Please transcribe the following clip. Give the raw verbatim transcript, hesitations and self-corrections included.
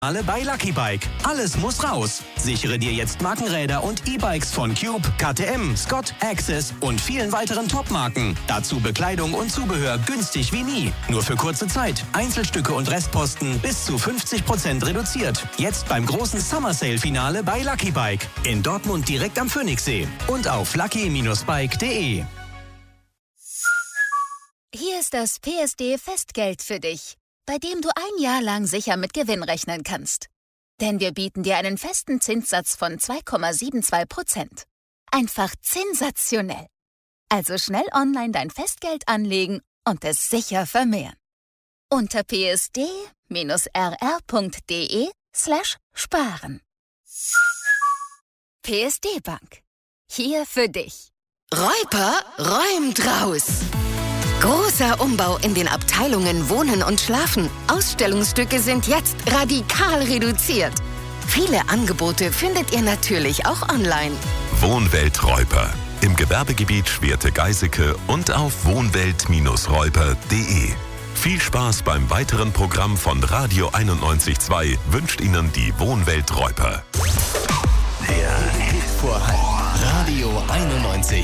Alle bei Lucky Bike. Alles muss raus. Sichere dir jetzt Markenräder und E-Bikes von Cube, K T M, Scott, Access und vielen weiteren Top-Marken. Dazu Bekleidung und Zubehör günstig wie nie. Nur für kurze Zeit. Einzelstücke und Restposten bis zu fünfzig Prozent reduziert. Jetzt beim großen Summer Sale Finale bei Lucky Bike. In Dortmund direkt am Phoenixsee. Und auf lucky Bindestrich bike punkt de. Hier ist das P S D Festgeld für dich, bei dem du ein Jahr lang sicher mit Gewinn rechnen kannst. Denn wir bieten dir einen festen Zinssatz von zwei Komma zweiundsiebzig Prozent. Einfach sensationell. Also schnell online dein Festgeld anlegen und es sicher vermehren. Unter psd-rr.de slash sparen. P S D Bank. Hier für dich. Reuper räumt raus. Großer Umbau in den Abteilungen Wohnen und Schlafen. Ausstellungsstücke sind jetzt radikal reduziert. Viele Angebote findet ihr natürlich auch online. Wohnwelt Reuper. Im Gewerbegebiet Schwerte-Geiseke und auf wohnwelt Bindestrich reuper punkt de. Viel Spaß beim weiteren Programm von Radio einundneunzig Komma zwei wünscht Ihnen die Wohnwelt Reuper. Der Hitvorhalt. Radio einundneunzig.